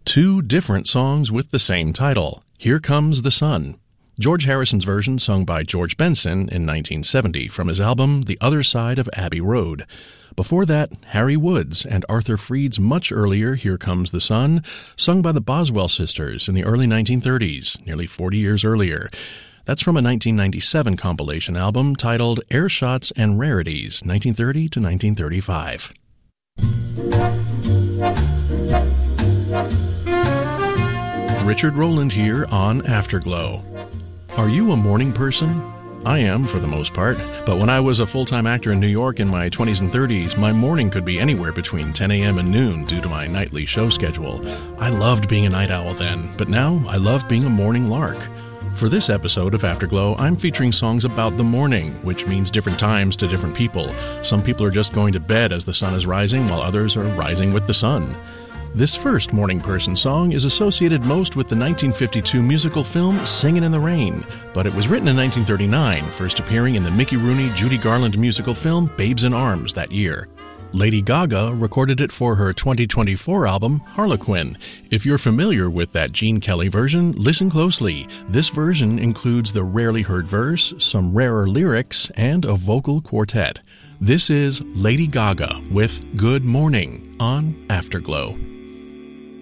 Two different songs with the same title, Here Comes the Sun. George Harrison's version sung by George Benson in 1970 from his album The Other Side of Abbey Road. Before that, Harry Woods and Arthur Freed's much earlier Here Comes the Sun, sung by the Boswell sisters in the early 1930s, nearly 40 years earlier. That's from a 1997 compilation album titled Air Shots and Rarities, 1930 to 1935. Richard Rowland here on Afterglow. Are you a morning person? I am, for the most part, but when I was a full-time actor in New York in my 20s and 30s, my morning could be anywhere between 10 a.m. and noon due to my nightly show schedule. I loved being a night owl then, but now I love being a morning lark. For this episode of Afterglow, I'm featuring songs about the morning, which means different times to different people. Some people are just going to bed as the sun is rising, while others are rising with the sun. This first morning person song is associated most with the 1952 musical film Singin' in the Rain, but it was written in 1939, first appearing in the Mickey Rooney, Judy Garland musical film Babes in Arms that year. Lady Gaga recorded it for her 2024 album, Harlequin. If you're familiar with that Gene Kelly version, listen closely. This version includes the rarely heard verse, some rarer lyrics, and a vocal quartet. This is Lady Gaga with Good Morning on Afterglow.